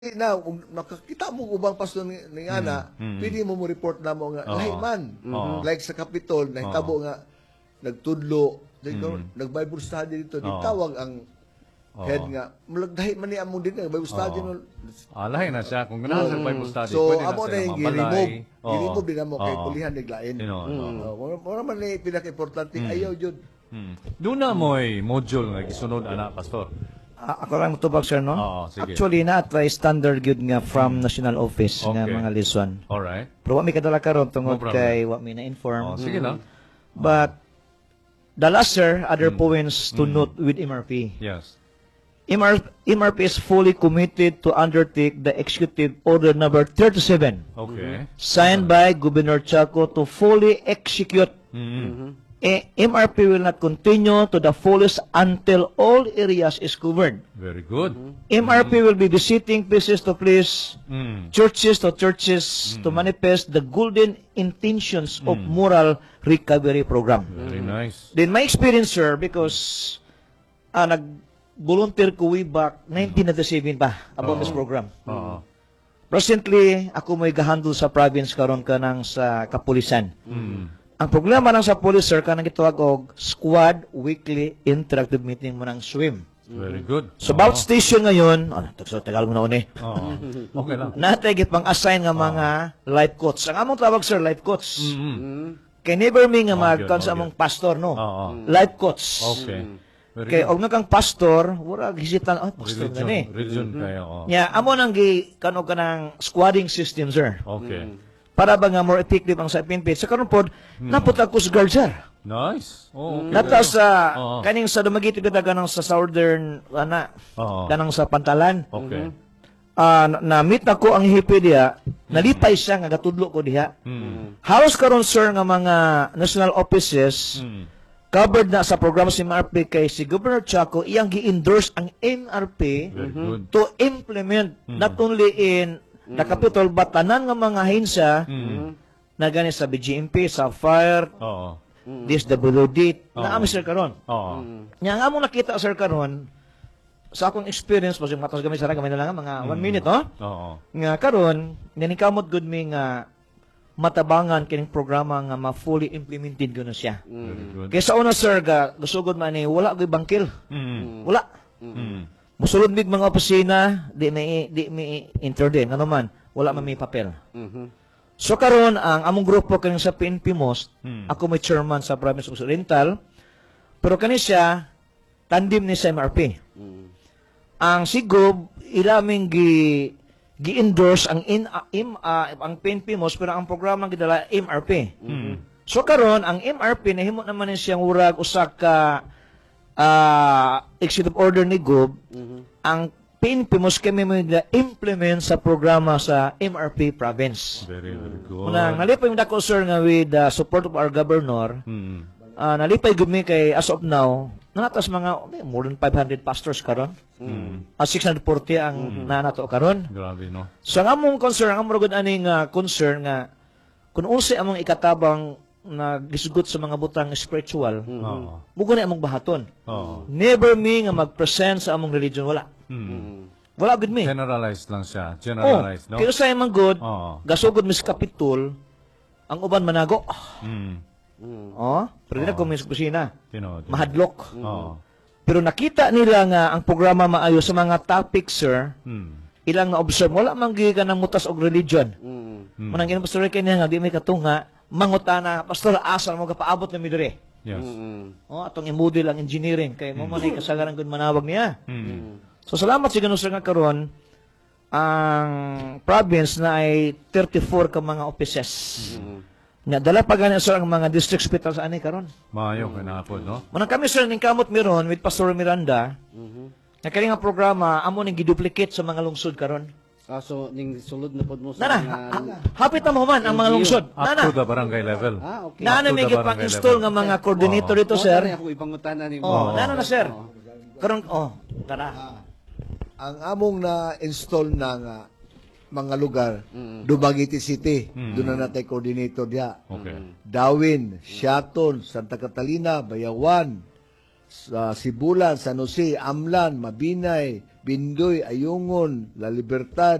na kung nakakita mo ubang pastor ni ana, pwede mo report na mo nga lahi man. Like sa Capitol, nahitabo nga nagtudlo, nag-Bible study dito, ditawag ang head nga mulagdahi man ni among din Bible study no. Lahi na siya kung ganahan sa Bible study. So pwede na amo na sila yung mabalay. gi-remove din mo kay pulihan niglain. Mo man ni pinaka-importante ayaw jud. Doon na mo'y module nga gisunod ana pastor. Ako lang tubag, sir, no? Sige. Actually, na-try standard yun nga from national office nga mga lesson. Alright. Pero wa mi kadala karon tungod No problem. kay wa mi na-inform. Sige lang. But, the last, sir, other points to note with MRP. Yes. MRP is fully committed to undertake the Executive Order number 37, Okay. signed by Governor Chaco to fully execute. MRP will not continue to the fullest until all areas is covered. Very good. MRP will be visiting places to place, churches to churches, to manifest the golden intentions of moral recovery program. Very nice. Then my experience, sir, because nag-volunteer ko way back 1997 pa about this program. Recently, ako may gahandle sa province karon kanang sa kapulisan. Ang problema ng sa police, sir, kanang gitawag og squad weekly interactive meeting mo ng swim. Very good. So, bawat station ngayon, tagal mo na uni. Okay lang. Natay pang assign nga mga life coach. Ang among tawag, sir, life coach. Kay never me nga magkan sa among pastor, no? Life coach. Okay. Very Kay good. og kang pastor, wala gisitan, pastor na ni. Religion kayo. Nya, amo nang gi kano kanang squadding system, sir. Okay. Para ba nga more effective ang sa PNP. Sa karon pod, naputag ko sa guard, sir. Nice. Okay. Nata sa kaning sa dumagiti kita kanang sa southern kanang sa Pantalan. Okay. Na-meet ako ang hippie diha, nalipay siya nga gatudlo ko diha. Halos karon, sir, nga mga national offices covered na sa programa si MRP kay si Governor Chaco iyang gi-endorse ang MRP Very good. to implement not only in the capital but tanan nga mga ahensya na gani sa BGMP, sa fire, DSWD, na ami, sir, karon. Nya nga among nakita, sir, karon sa akong experience pa yung matas gamay sa gamay na lang mga 1 minute, no? Nga karon nikamot good mi nga matabangan kining programa nga ma-fully implemented gud na siya. Very good. Kaya sa una, sir, gasugod man ni wala gyud bangkil. Wala. Musulod mig mga opisina, di may intern ano man, wala man may papel. So karon ang among grupo kaning sa PNP Most, ako may chairman sa Province of Oriental, pero kani siya tandem ni sa MRP. Ang SIGOB ilaming gi-endorse ang ang PNP Most, pero ang programa gidala MRP. So karon ang MRP nahimo naman ni siyang urag usa ka executive order ni GOB, ang PNP Most kami mo implement sa programa sa MRP province. Very good. Unang nalipay yung dako, sir, nga with the support of our governor, nalipay gumi kay as of now, natas mga more than 500 pastors karon. 640 ang nanato karon. Grabe, no? So ang among concern, ang among aning concern nga kung unsa among ikatabang na gisgot sa mga butang spiritual, mugo na among bahaton. Never me nga mag-present sa among religion, wala. Wala gud me. Generalized lang siya. Generalized, no? Kaya sa imong good, gasugod mis kapitol, ang uban manago. Pero na kumis kusina. Mahadlok. Pero nakita nila nga ang programa maayo sa mga topics, sir. Ilang na-observe, wala man gikan ng mutas og religion. Manang ginang pastor kay niya nga di may katunga, mangutana, pastor, asal mo kapaabot na midire. Yes. Atong i-model ang engineering kay mo man ay kasagaran gud manawag niya. So salamat sa ganun, sir, nga karon ang province na ay 34 ka mga offices. Nga dala pa gani, sir, ang mga district hospitals ani karon. Maayo kanapod, no? Manang kami, sir, ning kamot meron with Pastor Miranda. Na kani nga programa amo ning giduplicate sa mga lungsod karon. So ning sulod na pod mo sa Hapit na mo man ang mga lungsod. Up to the barangay level. Okay. Nana may gipang-install nga mga coordinator dito, sir. Ako ipangutana nimo. Nana na, sir. Karon tara. Ang among na-install na nga mga lugar, Dumaguete City, doon na natin coordinator diya. Okay. Dawin, Siaton, Santa Catalina, Bayawan, Sibulan, San Jose, Amlan, Mabinay, Bindoy, Ayungon, La Libertad,